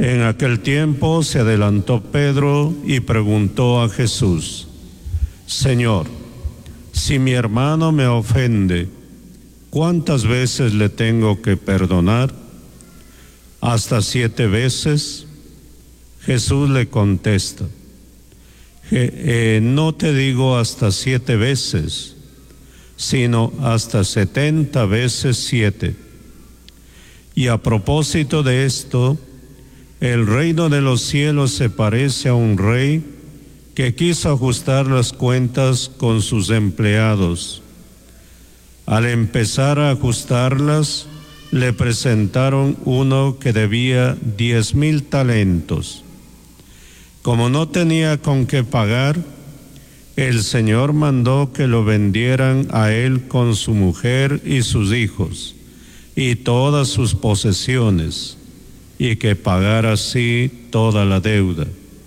En aquel tiempo se adelantó Pedro y preguntó a Jesús: Señor, si mi hermano me ofende, ¿cuántas veces le tengo que perdonar? ¿Hasta 7 veces? Jesús le contesta: no te digo hasta 7 veces, sino hasta 70 veces 7. Y a propósito de esto, el reino de los cielos se parece a un rey que quiso ajustar las cuentas con sus empleados. Al empezar a ajustarlas, le presentaron uno que debía 10,000 talentos. Como no tenía con qué pagar, el Señor mandó que lo vendieran a él con su mujer y sus hijos y todas sus posesiones, y que pagara así toda la deuda.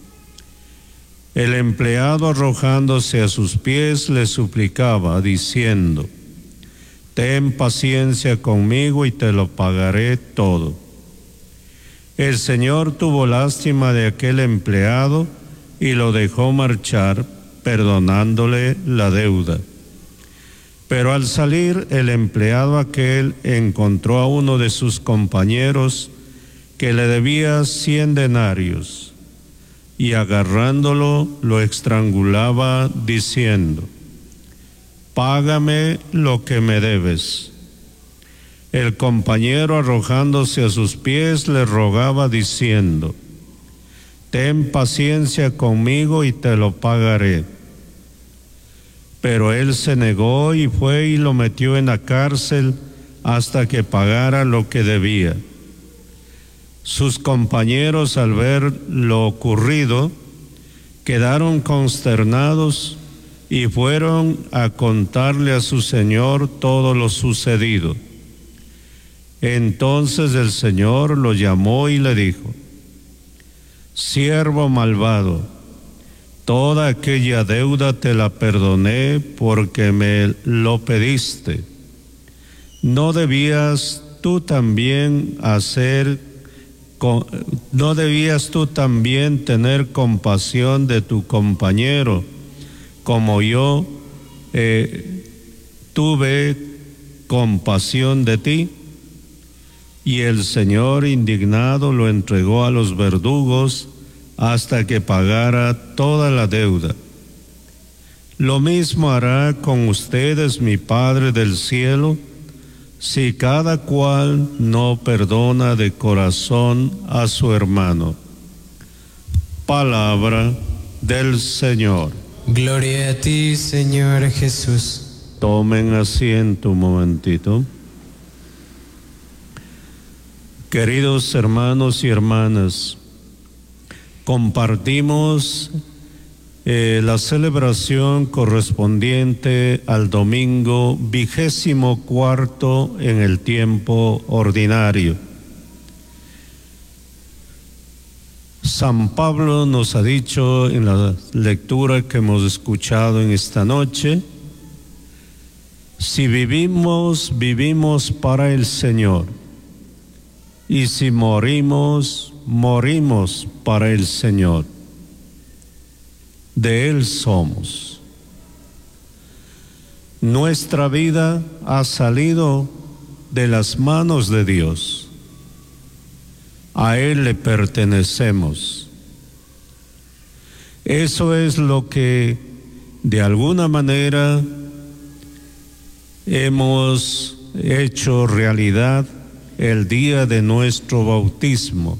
El empleado, arrojándose a sus pies, le suplicaba, diciendo: ten paciencia conmigo y te lo pagaré todo. El Señor tuvo lástima de aquel empleado y lo dejó marchar, perdonándole la deuda. Pero al salir, el empleado aquel encontró a uno de sus compañeros que le debía 100 denarios, y agarrándolo lo estrangulaba diciendo: págame lo que me debes. El compañero, arrojándose a sus pies, le rogaba diciendo: ten paciencia conmigo y te lo pagaré. Pero él se negó y fue y lo metió en la cárcel hasta que pagara lo que debía. Sus compañeros, al ver lo ocurrido, quedaron consternados y fueron a contarle a su señor todo lo sucedido. Entonces el Señor lo llamó y le dijo: siervo malvado, toda aquella deuda te la perdoné porque me lo pediste. ¿No debías tú también tener compasión de tu compañero, como yo tuve compasión de ti? Y el Señor, indignado, lo entregó a los verdugos hasta que pagara toda la deuda. Lo mismo hará con ustedes mi Padre del cielo, si cada cual no perdona de corazón a su hermano. Palabra del Señor. Gloria a ti, Señor Jesús. Tomen asiento un momentito. Queridos hermanos y hermanas, compartimos la celebración correspondiente al domingo 24 en el tiempo ordinario. San Pablo nos ha dicho en la lectura que hemos escuchado en esta noche: si vivimos, vivimos para el Señor, y si morimos, morimos para el Señor. De Él somos. Nuestra vida ha salido de las manos de Dios. A Él le pertenecemos. Eso es lo que de alguna manera hemos hecho realidad el día de nuestro bautismo,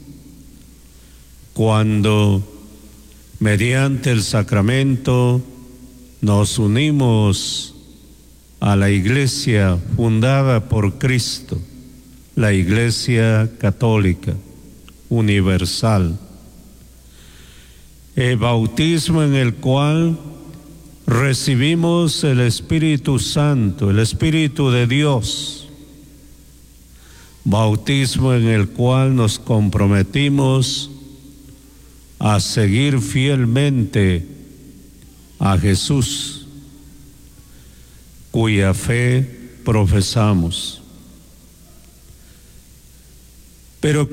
cuando mediante el sacramento nos unimos a la Iglesia fundada por Cristo, la Iglesia Católica Universal. El bautismo en el cual recibimos el Espíritu Santo, el Espíritu de Dios. Bautismo en el cual nos comprometimos a seguir fielmente a Jesús, cuya fe profesamos. Pero